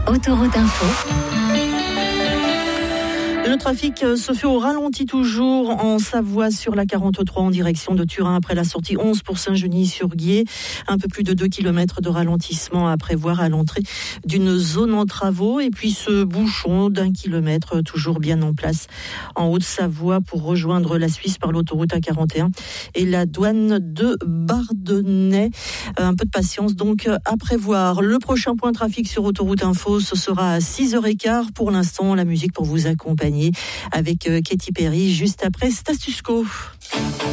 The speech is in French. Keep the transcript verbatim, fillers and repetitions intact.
Autoroute Info. Le trafic se fait au ralenti toujours en Savoie sur la quarante-trois en direction de Turin après la sortie onze pour Saint-Genis-sur-Guiers. Un peu plus de deux kilomètres de ralentissement à prévoir à l'entrée d'une zone en travaux. Et puis ce bouchon d'un kilomètre toujours bien en place en Haute-Savoie pour rejoindre la Suisse par l'autoroute A quarante et un et la douane de Bardonnay. Un peu de patience donc à prévoir. Le prochain point trafic sur Autoroute Info, ce sera à six heures quinze. Pour l'instant, la musique pour vous accompagner avec Katy Perry juste après Status Quo.